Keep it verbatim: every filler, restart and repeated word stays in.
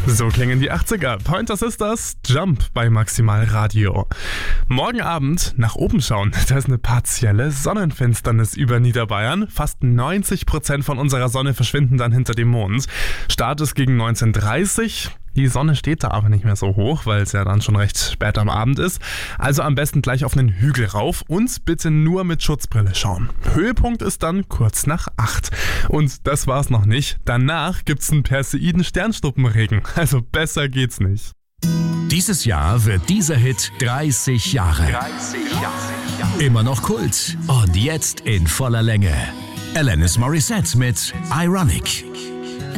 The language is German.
So klingen die achtziger. Pointer Sisters, Jump bei Maximal Radio. Morgen Abend nach oben schauen. Da ist eine partielle Sonnenfinsternis über Niederbayern. Fast neunzig Prozent von unserer Sonne verschwinden dann hinter dem Mond. Start ist gegen neunzehn Uhr dreißig. Die Sonne steht da aber nicht mehr so hoch, weil es ja dann schon recht spät am Abend ist. Also am besten gleich auf einen Hügel rauf und bitte nur mit Schutzbrille schauen. Höhepunkt ist dann kurz nach acht. Und das war's noch nicht. Danach gibt's einen Perseiden Sternschnuppenregen. Also besser geht's nicht. Dieses Jahr wird dieser Hit dreißig Jahre. dreißig Jahre. Immer noch Kult und jetzt in voller Länge. Alanis Morissette mit Ironic.